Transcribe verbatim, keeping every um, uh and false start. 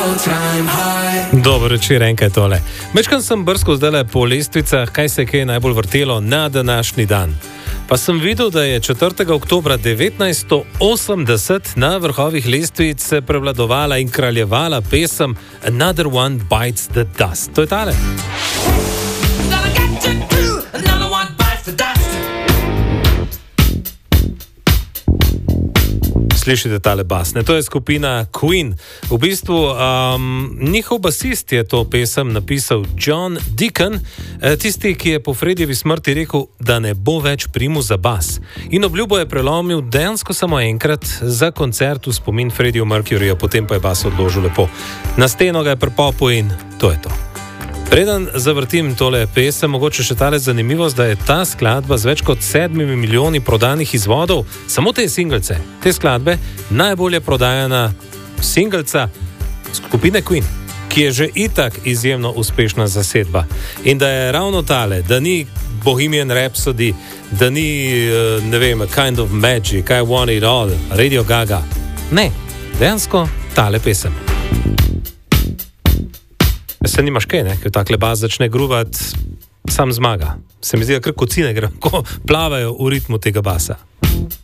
Dobro večer, enkaj tole. Mečkam sem brskal zdajle po lestvicah, kaj se je kaj najbolj vrtelo na današnji dan. Pa sem videl, da je četrtega oktobra devetnajststo osemdeset na vrhovih lestvic prevladovala in kraljevala pesem Another One Bites the Dust. To je tale. Slišite tale bas, ne? To je skupina Queen. V bistvu um, njihov basist je to pesem napisal John Deacon, tisti, ki je po Fredjevi smrti rekel, da ne bo več primu za bas. In obljubo je prelomil dejansko samo enkrat za koncert v spomin Freddiju Mercuryja, potem pa je bas odložil lepo. Na steno ga je pripopil in to je to. Preden zavrtim tole pesem, mogoče še tale zanimivost, da je ta skladba z več kot sedmimi milijoni prodanih izvodov, samo te singlece, te skladbe, najbolje prodajana singlca skupine Queen, ki je že itak izjemno uspešna zasedba. In da je ravno tale, da ni Bohemian Rhapsody, da ni, ne vem, A Kind of Magic, I Want It All, Radio Gaga. Ne, dejansko tale pesem. Se nimaš kaj, ne? Ker takle bas začne gruvat, sam zmaga. Se mi zdi, da kar kocine gre, ko plavajo v ritmu tega basa.